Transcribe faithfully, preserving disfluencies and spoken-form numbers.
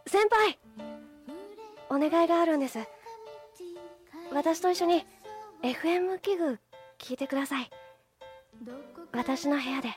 先輩、お願いがあるんです。私と一緒に エフエム 器具聞いてください。私の部屋で。